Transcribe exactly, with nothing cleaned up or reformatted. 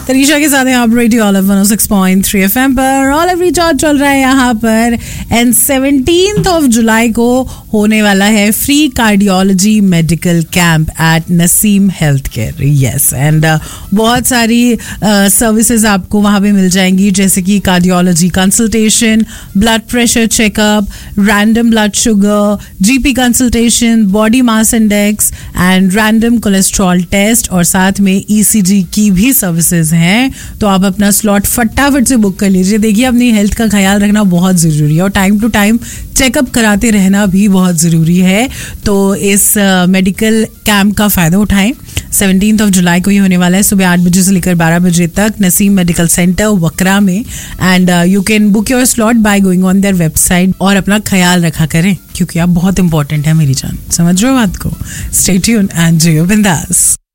तरीशा के साथ हैं आप रेडियो ऑल वन ओ सिक्स पॉइंट थ्री एफएम पर। ऑल एवरी जॉब चल रहा है यहाँ पर एंड सेवनटीन्थ ऑफ जुलाई को होने वाला है free cardiology medical camp at Naseem health care. Yes, and बहुत सारी सर्विसेज uh, आपको वहाँ पे मिल जाएंगी, जैसे कि cardiology consultation, blood pressure checkup, random blood sugar, GP consultation, body mass index and random cholesterol test, और साथ में ईसीजी की भी सर्विसेज हैं। तो आप अपना स्लॉट फटाफट से बुक कर लीजिए। देखिए, अपनी हेल्थ का ख्याल रखना बहुत ज़रूरी है और टाइम टू टाइम चेकअप कराते रहना भी बहुत ज़रूरी है। तो इस मेडिकल uh, कैंप का फ़ायदा उठाएं। सेवनटीन्थ ऑफ जुलाई को ही होने वाला है, सुबह आठ बजे से लेकर बारह बजे तक, नसीम मेडिकल सेंटर वकरा में। And you can book your slot by going on their website. और अपना ख्याल रखा करें क्योंकि आप बहुत इंपॉर्टेंट है मेरी जान। समझ रहे हो बात को? स्टे ट्यून्ड एंड जियो बिंदास।